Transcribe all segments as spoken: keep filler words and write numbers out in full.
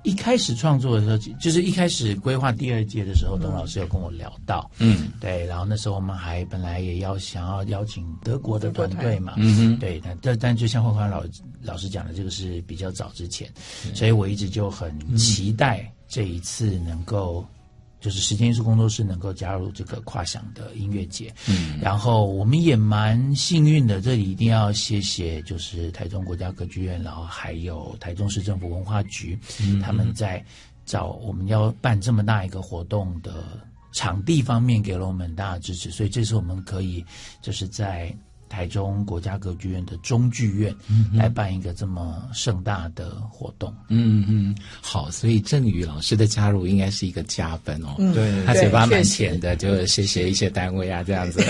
一开始创作的时候，就是一开始规划第二届的时候，董老师有跟我聊到，嗯，对，然后那时候我们还本来也要想要邀请德国的团队嘛，嗯哼，对，但但但就像慧宽老老师讲的，这个是比较早之前，所以我一直就很期待这一次能够。就是时间艺术工作室能够加入这个跨响的音乐节，嗯，然后我们也蛮幸运的，这里一定要谢谢就是台中国家歌剧院，然后还有台中市政府文化局，嗯，他们在找我们要办这么大一个活动的场地方面给了我们很大的支持，所以这次我们可以就是在台中国家歌剧院的中剧院来办一个这么盛大的活动。 嗯嗯，好，所以郑宇老师的加入应该是一个加分哦。 嗯， 对，他嘴巴蛮甜的，就谢谢一些单位啊这样子。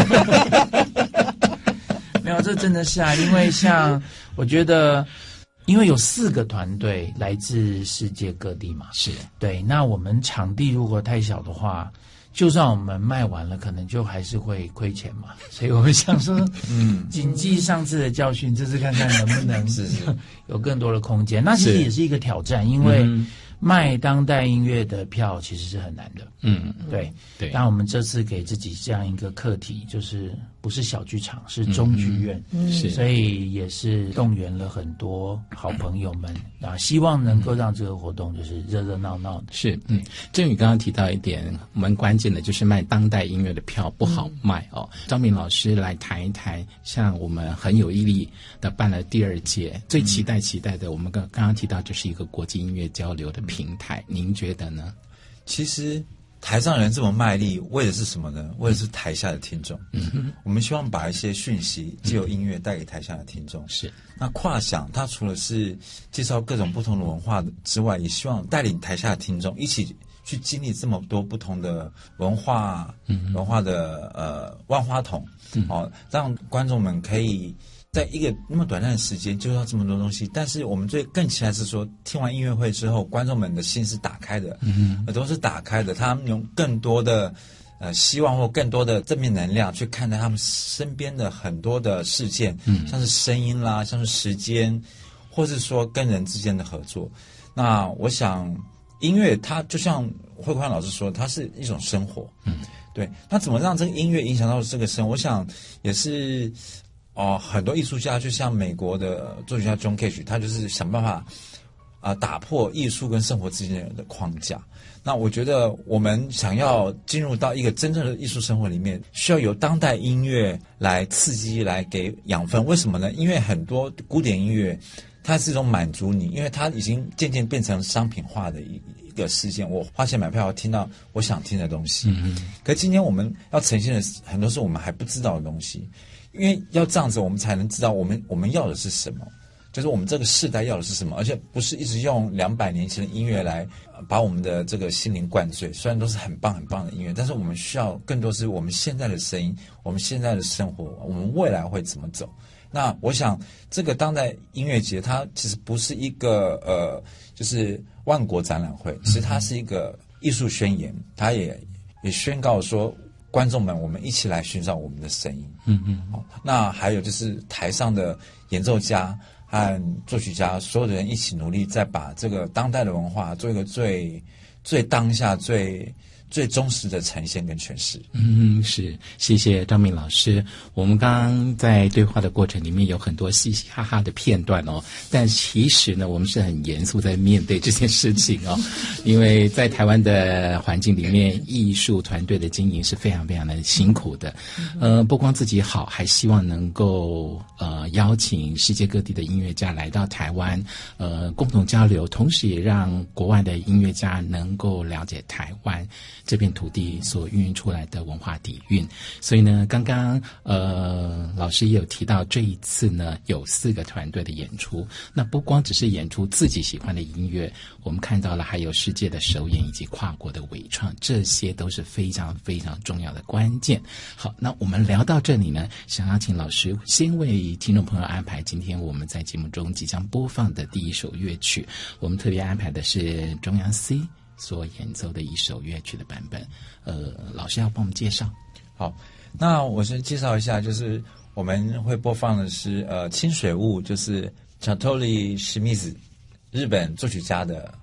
没有，这真的是啊，因为像我觉得。因为有四个团队来自世界各地嘛， 是对。那我们场地如果太小的话，就算我们卖完了，可能就还是会亏钱嘛。所以我们想说，嗯，谨记上次的教训，这次看看能不能是是有更多的空间。那其实也是一个挑战，因为卖当代音乐的票其实是很难的。嗯，对对。那我们这次给自己这样一个课题，就是不是小剧场，是中剧院，嗯，是，所以也是动员了很多好朋友们啊，希望能够让这个活动就是热热闹闹的。 是，嗯，郑宇刚刚提到一点蛮关键的，就是卖当代音乐的票不好卖哦。嗯，张明老师来谈一谈，像我们很有毅力的办了第二届，最期待期待的，我们刚刚刚提到这是一个国际音乐交流的平台，您觉得呢？ 其实台上人这么卖力，为的是什么呢？为的是台下的听众。嗯，我们希望把一些讯息藉由音乐带给台下的听众。是，那跨响它除了是介绍各种不同的文化之外，也希望带领台下的听众一起去经历这么多不同的文化，嗯，文化的呃万花筒，嗯，哦，让观众们可以。在一个那么短暂的时间就要这么多东西，但是我们最更期待是说，听完音乐会之后，观众们的心是打开的，嗯，耳朵是打开的，他们用更多的呃希望或更多的正面能量去看待他们身边的很多的事件，嗯，像是声音啦，像是时间，或是说跟人之间的合作。那我想，音乐它就像慧宽老师说，它是一种生活，嗯，对。那怎么让这个音乐影响到这个生活？我想也是。哦，很多艺术家就像美国的作曲家 John Cage， 他就是想办法啊、呃、打破艺术跟生活之间的框架。那我觉得我们想要进入到一个真正的艺术生活里面，需要由当代音乐来刺激，来给养分。为什么呢？因为很多古典音乐它是一种满足你，因为它已经渐渐变成商品化的一一个事件。我花钱买票，听到我想听的东西。嗯，可今天我们要呈现的很多是我们还不知道的东西。因为要这样子，我们才能知道我们我们要的是什么，就是我们这个世代要的是什么，而且不是一直用两百年前的音乐来把我们的这个心灵灌醉。虽然都是很棒很棒的音乐，但是我们需要更多是我们现在的声音，我们现在的生活，我们未来会怎么走。那我想，这个当代音乐节它其实不是一个呃，就是万国展览会，其实它是一个艺术宣言，它也也宣告说。观众们，我们一起来寻找我们的声音。嗯嗯，好，那还有就是台上的演奏家和作曲家，所有的人一起努力，再把这个当代的文化做一个最最当下、最最忠实的呈现跟诠释。 嗯，是，谢谢张明老师。我们刚刚在对话的过程里面有很多嘻嘻哈哈的片段哦，但其实呢，我们是很严肃在面对这件事情哦，因为在台湾的环境里面，艺术团队的经营是非常非常的辛苦的。呃，不光自己好，还希望能够呃邀请世界各地的音乐家来到台湾，呃，共同交流，同时也让国外的音乐家能够了解台湾这片土地所孕育出来的文化底蕴。所以呢，刚刚呃老师也有提到，这一次呢有四个团队的演出，那不光只是演出自己喜欢的音乐，我们看到了还有世界的首演以及跨国的委创，这些都是非常非常重要的关键。好，那我们聊到这里呢，想要请老师先为听众朋友安排今天我们在节目中即将播放的第一首乐曲。我们特别安排的是中央 C所演奏的一首乐曲的版本，呃，老师要帮我们介绍。 好，那我先介绍一下，就是我们会播放的是呃清水雾，就是 Chatoli Shimizu 日本作曲家的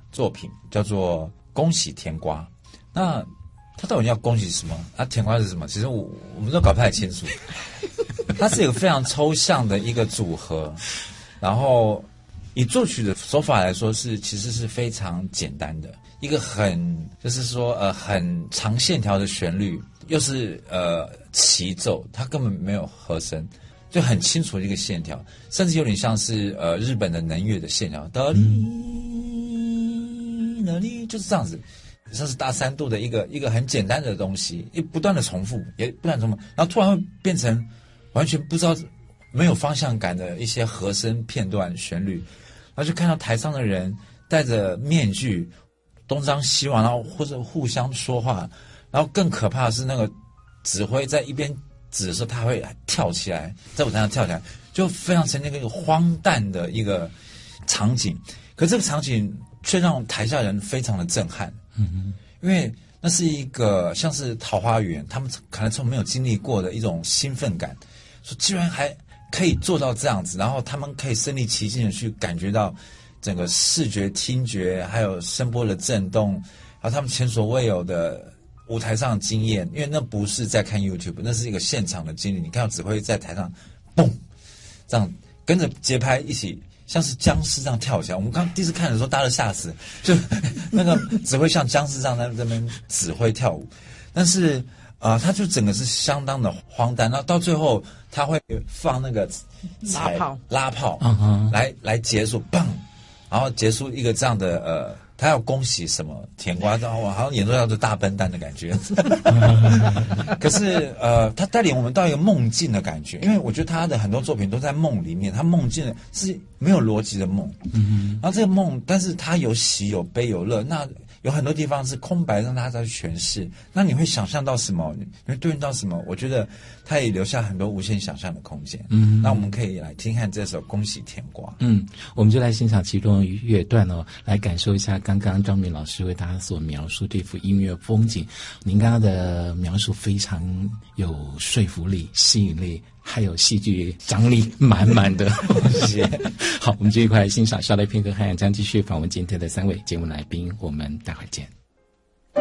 作品，叫做《恭喜甜瓜》。那他到底要恭喜什么？啊，甜瓜是什么？其实我我们都搞不太清楚。它是一个非常抽象的一个组合，然后以作曲的手法来说是其实是非常简单的，一个很就是说呃很长线条的旋律，又是呃齐奏，它根本没有和声，就很清楚的一个线条，甚至有点像是呃日本的能乐的线条，哒哩哒哩，就是这样子。像是大三度的一个一个很简单的东西，一不断的重复，也不断重复，然后突然会变成完全不知道没有方向感的一些和声片段旋律，然后就看到台上的人戴着面具东张西望，然后或者互相说话，然后更可怕的是那个指挥在一边指的时候，他会跳起来，在舞台上跳起来，就非常呈现一个荒诞的一个场景，可这个场景却让台下人非常的震撼。嗯，因为那是一个像是桃花源，他们可能从没有经历过的一种兴奋感，说居然还可以做到这样子，然后他们可以身临其境的去感觉到整个视觉、听觉还有声波的震动，还有他们前所未有的舞台上的经验，因为那不是在看 YouTube， 那是一个现场的经历。你看到指挥在台上，嘣，这样跟着节拍一起。像是僵尸这样跳起来，我们刚第一次看的时候，大家都吓死，就那个指挥像僵尸这样在那边指挥跳舞，但是啊、呃，他就整个是相当的荒诞，然后到最后他会放那个拉炮， 拉炮， 嗯哼， 来来结束，棒，然后结束一个这样的呃，他要恭喜什么甜瓜，然后好像演奏叫做大笨蛋的感觉，可是呃，他带领我们到一个梦境的感觉，因为我觉得他的很多作品都在梦里面，他梦境的是没有逻辑的梦，嗯，然后这个梦，但是他有喜有悲有乐，那有很多地方是空白，让大家去诠释。那你会想象到什么？你会对应到什么？我觉得他也留下很多无限想象的空间。嗯，那我们可以来听看这首《恭喜甜瓜》。 嗯，我们就来欣赏其中乐段哦，来感受一下刚刚张明老师为大家所描述这幅音乐风景。您刚刚的描述非常有说服力、吸引力，还有戏剧张力满满的。谢谢。好，我们这一块欣赏，稍待片刻，汉阳将继续访问今天的三位节目来宾，我们待会儿见。